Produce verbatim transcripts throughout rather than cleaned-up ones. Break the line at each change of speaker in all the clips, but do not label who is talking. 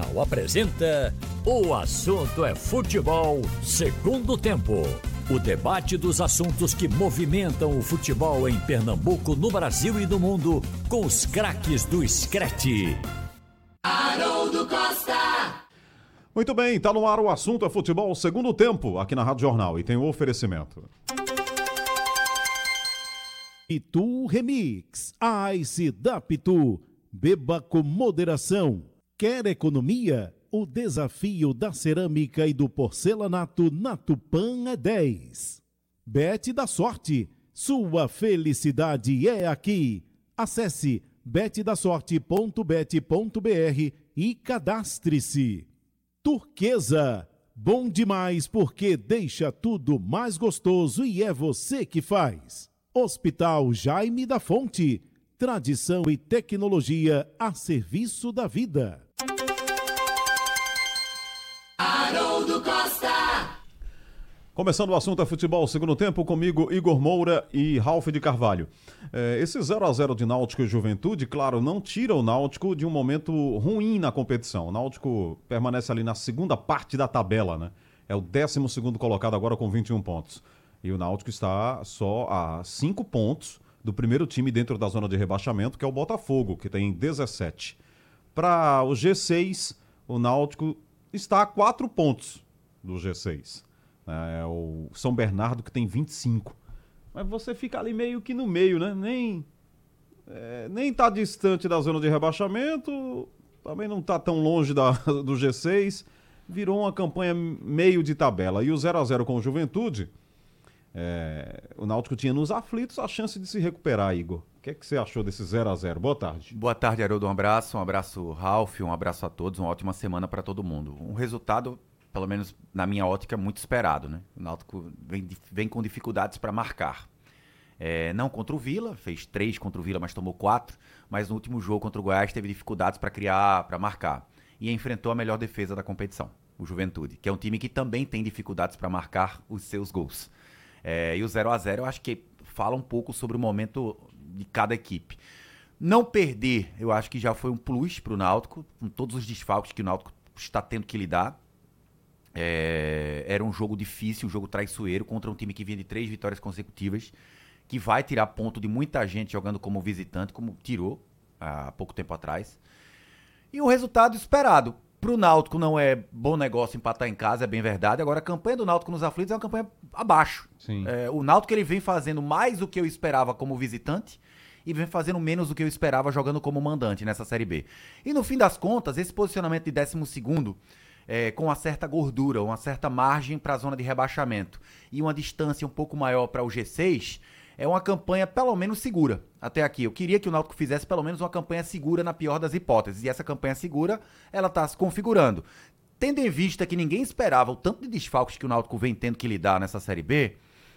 Jornal apresenta O Assunto é Futebol, segundo tempo. O debate dos assuntos que movimentam o futebol em Pernambuco, no Brasil e no mundo, com os craques do Screte.
Haroldo Costa.
Muito bem, tá no ar o Assunto é Futebol, segundo tempo, aqui na Rádio Jornal, e tem o oferecimento.
Pitu Remix, Ice da Pitu, beba com moderação. Quer economia? O desafio da cerâmica e do porcelanato na Tupã é dez. Bet da Sorte, sua felicidade é aqui. Acesse bet da sorte ponto bet ponto br e cadastre-se. Turquesa, bom demais porque deixa tudo mais gostoso e é você que faz. Hospital Jaime da Fonte, tradição e tecnologia a serviço da vida.
Haroldo Costa.
Começando o Assunto é Futebol, segundo tempo, comigo Igor Moura e Ralf de Carvalho. É, esse zero a zero de Náutico e Juventude, claro, não tira o Náutico de um momento ruim na competição. O Náutico permanece ali na segunda parte da tabela, né? É o décimo segundo colocado agora com vinte e um pontos. E o Náutico está só a cinco pontos do primeiro time dentro da zona de rebaixamento, que é o Botafogo, que tem dezessete. Para o G seis, o Náutico está a quatro pontos do G seis. É o São Bernardo que tem vinte e cinco. Mas você fica ali meio que no meio, né? Nem, é, nem tá distante da zona de rebaixamento, também não tá tão longe da, do G seis. Virou uma campanha meio de tabela. E o zero a zero com o Juventude, é, o Náutico tinha nos aflitos a chance de se recuperar, Igor. O que é que você achou desse zero a zero? Boa tarde.
Boa tarde, Haroldo. Um abraço, um abraço, Ralf, um abraço a todos, uma ótima semana para todo mundo. Um resultado, pelo menos na minha ótica, muito esperado, né? O Náutico vem, vem com dificuldades para marcar. É, não contra o Vila, fez três contra o Vila, mas tomou quatro. Mas no último jogo contra o Goiás teve dificuldades para criar, para marcar. E enfrentou a melhor defesa da competição, o Juventude, que é um time que também tem dificuldades para marcar os seus gols. É, e o zero a zero eu acho que fala um pouco sobre o momento de cada equipe. Não perder, eu acho que já foi um plus para o Náutico, com todos os desfalques que o Náutico está tendo que lidar. É, era um jogo difícil, um jogo traiçoeiro contra um time que vinha de três vitórias consecutivas, que vai tirar ponto de muita gente jogando como visitante, como tirou há pouco tempo atrás. E o resultado esperado. Pro Náutico não é bom negócio empatar em casa, é bem verdade. Agora, a campanha do Náutico nos aflitos é uma campanha abaixo. É, o Náutico ele vem fazendo mais do que eu esperava como visitante e vem fazendo menos do que eu esperava jogando como mandante nessa Série B. E no fim das contas, esse posicionamento de décimo segundo, é, com uma certa gordura, uma certa margem para a zona de rebaixamento e uma distância um pouco maior para o G seis, é uma campanha pelo menos segura até aqui. Eu queria que o Náutico fizesse pelo menos uma campanha segura na pior das hipóteses. E essa campanha segura, ela está se configurando. Tendo em vista que ninguém esperava o tanto de desfalques que o Náutico vem tendo que lidar nessa Série B,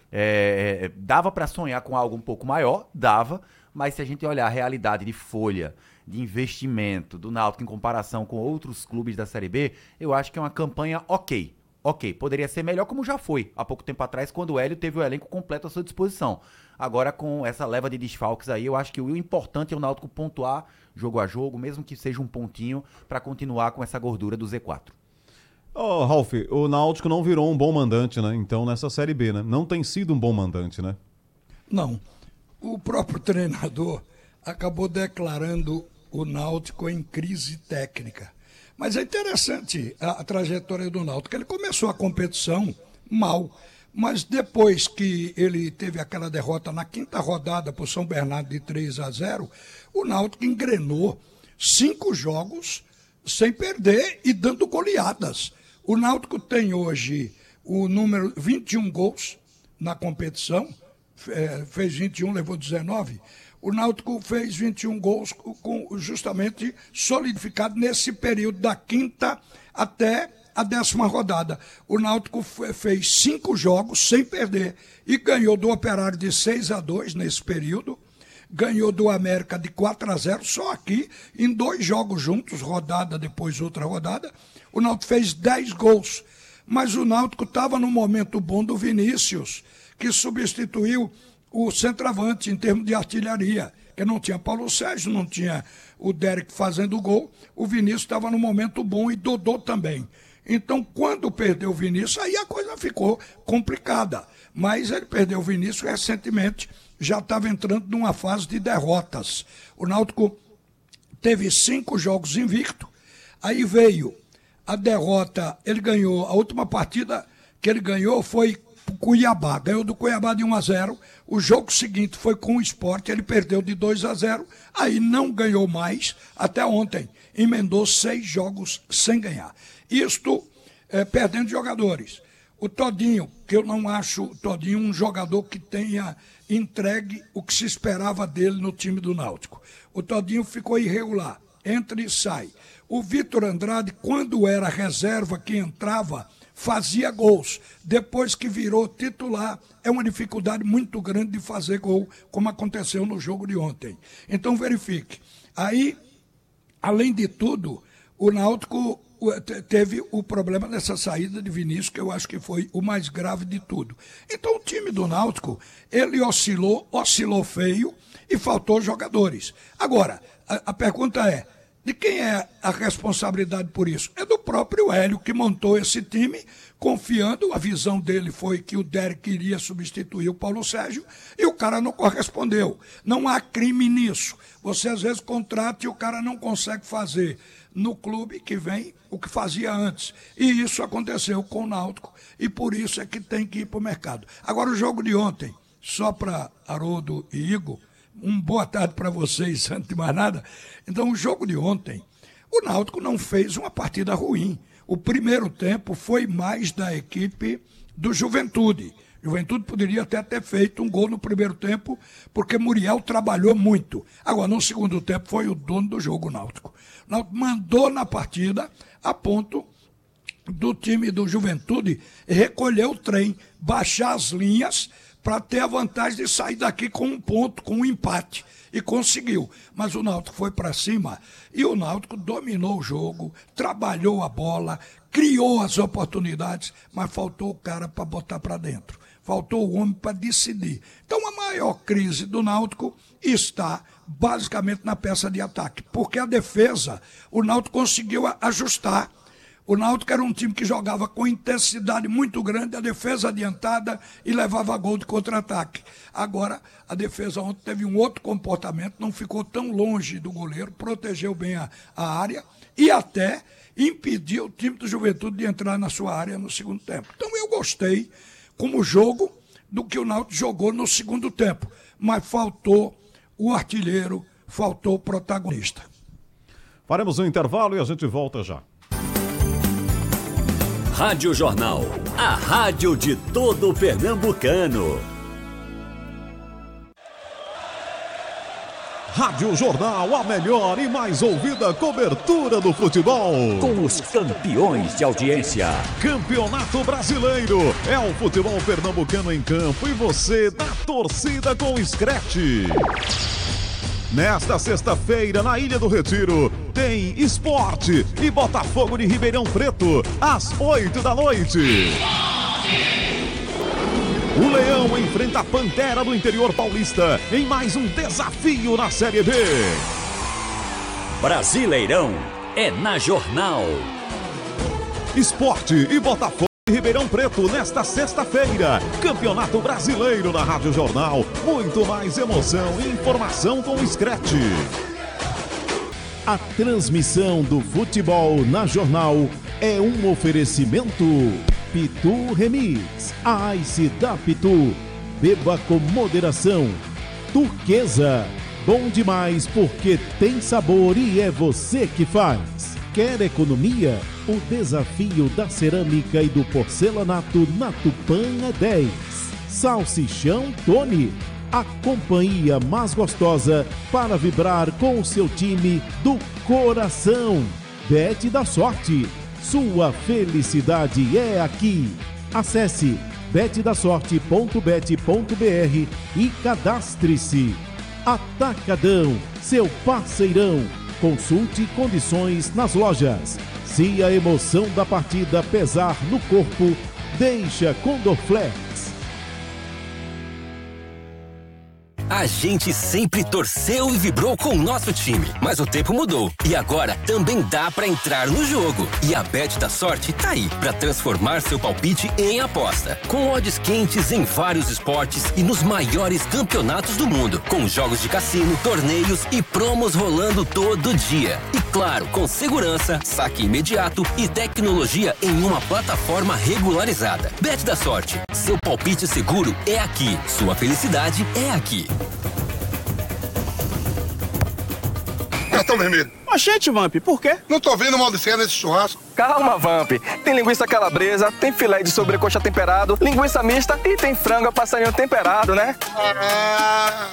é, dava para sonhar com algo um pouco maior, dava, mas se a gente olhar a realidade de folha, de investimento do Náutico em comparação com outros clubes da Série B, eu acho que é uma campanha ok. Ok, poderia ser melhor como já foi há pouco tempo atrás, quando o Hélio teve o elenco completo à sua disposição. Agora, com essa leva de desfalques aí, eu acho que o importante é o Náutico pontuar jogo a jogo, mesmo que seja um pontinho, para continuar com essa gordura do Z quatro.
Ô, oh, Ralf, o Náutico não virou um bom mandante, né? Então, nessa Série B, né? Não tem sido um bom mandante, né?
Não. O próprio treinador acabou declarando o Náutico em crise técnica. Mas é interessante a, a trajetória do Náutico. Ele começou a competição mal, mas depois que ele teve aquela derrota na quinta rodada para o São Bernardo de três a zero, o Náutico engrenou cinco jogos sem perder e dando goleadas. O Náutico tem hoje o número vinte e um gols na competição, é, fez vinte e um, levou dezenove. O Náutico fez vinte e um gols com, justamente solidificado nesse período da quinta até a décima rodada. O Náutico fez cinco jogos sem perder e ganhou do Operário de seis a dois nesse período, ganhou do América de quatro a zero, só aqui, em dois jogos juntos, rodada depois outra rodada, o Náutico fez dez gols. Mas o Náutico estava no momento bom do Vinícius, que substituiu o centroavante em termos de artilharia, Porque não tinha Paulo Sérgio, não tinha o Derek fazendo gol, o Vinícius estava no momento bom e Dodô também. Então, quando perdeu o Vinícius, aí a coisa ficou complicada. Mas ele perdeu o Vinícius recentemente, já estava entrando numa fase de derrotas. O Náutico teve cinco jogos invicto, aí veio a derrota, ele ganhou, a última partida que ele ganhou foi o Cuiabá, ganhou do Cuiabá de um a zero, o jogo seguinte foi com o Sport, ele perdeu de dois a zero, aí não ganhou mais até ontem, emendou seis jogos sem ganhar. Isto é, perdendo jogadores. O Todinho, que eu não acho o Todinho um jogador que tenha entregue o que se esperava dele no time do Náutico. O Todinho ficou irregular, entra e sai. O Vitor Andrade, quando era reserva que entrava, fazia gols. Depois que virou titular, é uma dificuldade muito grande de fazer gol, como aconteceu no jogo de ontem. Então verifique. Aí, além de tudo, o Náutico teve o problema dessa saída de Vinícius, que eu acho que foi o mais grave de tudo. Então o time do Náutico, ele oscilou, oscilou feio e faltou jogadores. Agora, a, a pergunta é, de quem é a responsabilidade por isso? É do próprio Hélio, que montou esse time, confiando, a visão dele foi que o Derek iria substituir o Paulo Sérgio, e o cara não correspondeu. Não há crime nisso. Você às vezes contrata e o cara não consegue fazer no clube que vem o que fazia antes. E isso aconteceu com o Náutico, e por isso é que tem que ir para o mercado. Agora o jogo de ontem, só para Haroldo e Igor, um boa tarde para vocês, antes de mais nada. Então, o jogo de ontem, o Náutico não fez uma partida ruim. O primeiro tempo foi mais da equipe do Juventude. Juventude poderia até ter feito um gol no primeiro tempo, porque Muriel trabalhou muito. Agora, no segundo tempo, foi o dono do jogo, o Náutico. O Náutico mandou na partida a ponto do time do Juventude recolher o trem, baixar as linhas, para ter a vantagem de sair daqui com um ponto, com um empate. E conseguiu. Mas o Náutico foi para cima e o Náutico dominou o jogo, trabalhou a bola, criou as oportunidades, mas faltou o cara para botar para dentro. Faltou o homem para decidir. Então a maior crise do Náutico está basicamente na peça de ataque. Porque a defesa, o Náutico conseguiu ajustar. O Náutico era um time que jogava com intensidade muito grande, a defesa adiantada e levava gol de contra-ataque. Agora, a defesa ontem teve um outro comportamento, não ficou tão longe do goleiro, protegeu bem a, a área e até impediu o time do Juventude de entrar na sua área no segundo tempo. Então eu gostei, como jogo, do que o Náutico jogou no segundo tempo, mas faltou o artilheiro, faltou o protagonista.
Faremos um intervalo e a gente volta já.
Rádio Jornal, a rádio de todo pernambucano.
Rádio Jornal, a melhor e mais ouvida cobertura do futebol.
Com os campeões de audiência.
Campeonato Brasileiro, é o futebol pernambucano em campo e você na torcida com o Scratch. Nesta sexta-feira, na Ilha do Retiro, tem Esporte e Botafogo de Ribeirão Preto, às oito da noite. O Leão enfrenta a Pantera do interior paulista em mais um desafio na Série B.
Brasileirão é na Jornal.
Esporte e Botafogo de Ribeirão Preto nesta sexta-feira. Campeonato Brasileiro na Rádio Jornal. Muito mais emoção e informação com o Scratch.
A transmissão do futebol na Jornal é um oferecimento Pitu Remix, a Ice da Pitu. Beba com moderação. Turquesa, bom demais porque tem sabor e é você que faz. Quer economia? O desafio da cerâmica e do porcelanato na Tupã é dez. Salsichão Tony, a companhia mais gostosa para vibrar com o seu time do coração. Bet da Sorte, sua felicidade é aqui. Acesse bet da sorte ponto bet ponto br e cadastre-se. Atacadão, seu parceirão. Consulte condições nas lojas. Se a emoção da partida pesar no corpo, deixa com Dorflex.
A gente sempre torceu e vibrou com o nosso time, mas o tempo mudou e agora também dá pra entrar no jogo. E a Bet da Sorte tá aí pra transformar seu palpite em aposta. Com odds quentes em vários esportes e nos maiores campeonatos do mundo, com jogos de cassino, torneios e promos rolando todo dia. E claro, com segurança, saque imediato e tecnologia em uma plataforma regularizada. Bet da Sorte, seu palpite seguro é aqui, sua felicidade é aqui.
Cartão vermelho.
Oxente, Vamp, por quê?
Não tô vendo mal de cena nesse churrasco.
Calma, Vamp. Tem linguiça calabresa, tem filé de sobrecoxa temperado, linguiça mista e tem frango a passarinho temperado, né?
Ah...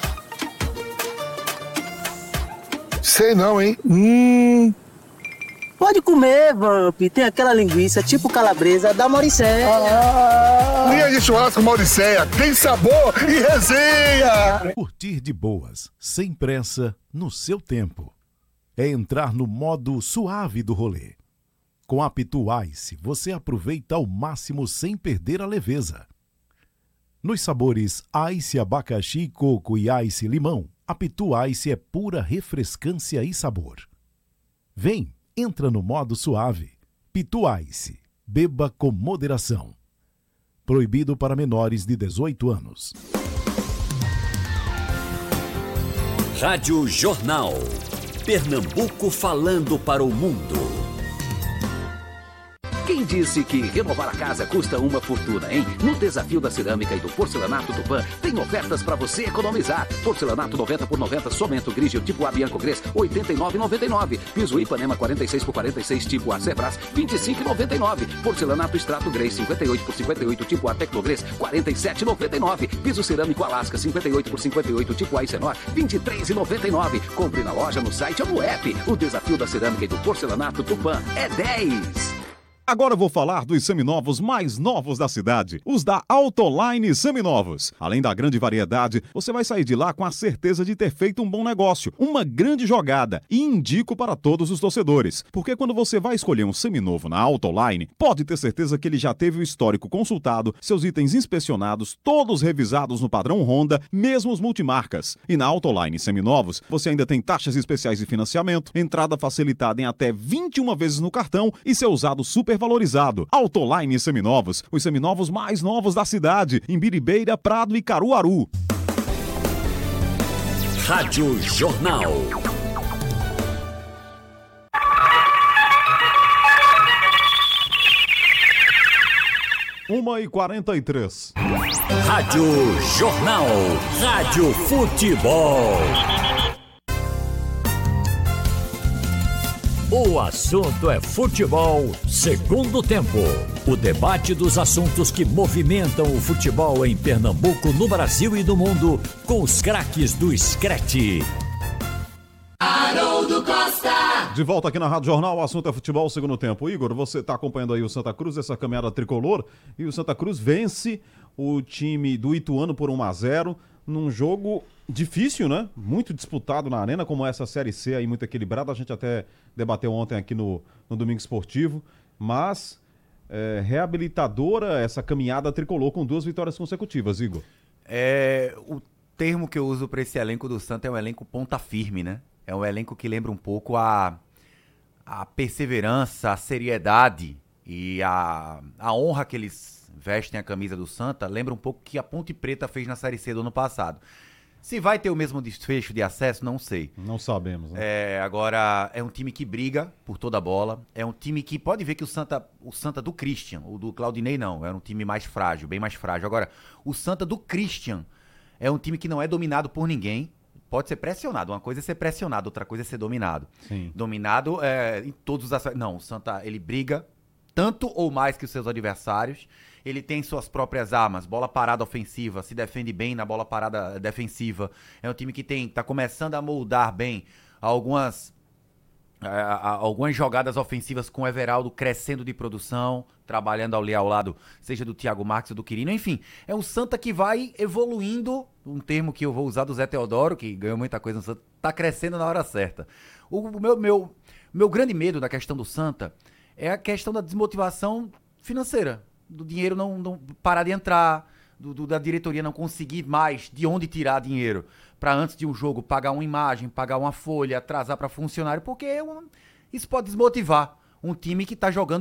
Sei não, hein?
Hum...
Pode comer, Vamp. Tem aquela linguiça tipo calabresa da Mauricéia.
Ah, linha de churrasco Mauricéia. Tem sabor e resenha.
Curtir de boas, sem pressa, no seu tempo. É entrar no modo suave do rolê. Com a Pitu Ice, você aproveita ao máximo sem perder a leveza. Nos sabores Ice abacaxi, coco e Ice limão, a Pitu Ice é pura refrescância e sabor. Vem! Entra no modo suave. Pitu Ice. Beba com moderação. Proibido para menores de dezoito anos.
Rádio Jornal. Pernambuco falando para o mundo.
Quem disse que renovar a casa custa uma fortuna, hein? No Desafio da Cerâmica e do Porcelanato Tupã, tem ofertas para você economizar. Porcelanato noventa por noventa, somente o Grigio tipo A Bianco Gres, oitenta e nove reais e noventa e nove centavos. Piso Ipanema quarenta e seis por quarenta e seis, tipo A Cebras, vinte e cinco reais e noventa e nove centavos. Porcelanato Extrato Gres, cinquenta e oito por cinquenta e oito, tipo A Tecnogres, quarenta e sete reais e noventa e nove centavos. Piso Cerâmico Alasca, cinquenta e oito por cinquenta e oito, tipo A Icenor, vinte e três reais e noventa e nove centavos. Compre na loja, no site ou no app. O Desafio da Cerâmica e do Porcelanato Tupã é dez.
Agora eu vou falar dos seminovos mais novos da cidade, os da Autoline Seminovos. Além da grande variedade, você vai sair de lá com a certeza de ter feito um bom negócio, uma grande jogada, e indico para todos os torcedores, porque quando você vai escolher um seminovo na Autoline, pode ter certeza que ele já teve o histórico consultado, seus itens inspecionados, todos revisados no padrão Honda, mesmo os multimarcas. E na Autoline Seminovos, você ainda tem taxas especiais de financiamento, entrada facilitada em até vinte e uma vezes no cartão e seu usado super valorizado. Autoline Seminovos, os seminovos mais novos da cidade, em Biribeira, Prado e Caruaru.
Rádio Jornal.
uma e quarenta e três.
Rádio Jornal. Rádio Futebol. O assunto é futebol, segundo tempo. O debate dos assuntos que movimentam o futebol em Pernambuco, no Brasil e no mundo, com os craques do Screte.
Haroldo Costa.
De volta aqui na Rádio Jornal, o assunto é futebol, segundo tempo. Igor, você está acompanhando aí o Santa Cruz, essa caminhada tricolor, e o Santa Cruz vence o time do Ituano por um a zero, num jogo difícil, né? Muito disputado na arena, como essa Série C aí, muito equilibrada. A gente até debateu ontem aqui no, no Domingo Esportivo, mas é, reabilitadora essa caminhada tricolor com duas vitórias consecutivas, Igor.
É, o termo que eu uso para esse elenco do Santa é um elenco ponta firme, né? É um elenco que lembra um pouco a, a perseverança, a seriedade e a, a honra que eles vestem a camisa do Santa, lembra um pouco que a Ponte Preta fez na Série C do ano passado. Se vai ter o mesmo desfecho de acesso, não sei.
Não sabemos, né?
É, agora, é um time que briga por toda a bola, é um time que pode ver que o Santa, o Santa do Christian, o do Claudinei não, era um time mais frágil, bem mais frágil. Agora, o Santa do Christian é um time que não é dominado por ninguém, pode ser pressionado, uma coisa é ser pressionado, outra coisa é ser dominado.
Sim.
Dominado é, em todos os aspectos. Não, o Santa, ele briga tanto ou mais que os seus adversários, ele tem suas próprias armas, bola parada ofensiva, se defende bem na bola parada defensiva, é um time que tem, tá começando a moldar bem algumas, a, a, algumas jogadas ofensivas com o Everaldo crescendo de produção, trabalhando ali ao lado, seja do Thiago Marques ou do Quirino, enfim, é um Santa que vai evoluindo, um termo que eu vou usar do Zé Teodoro, que ganhou muita coisa no Santa, tá crescendo na hora certa. O, o meu, meu, meu grande medo da questão do Santa é a questão da desmotivação financeira, do dinheiro não, não parar de entrar, do, do, da diretoria não conseguir mais de onde tirar dinheiro para antes de um jogo pagar uma imagem, pagar uma folha, atrasar para funcionário, porque é um, isso pode desmotivar um time que está jogando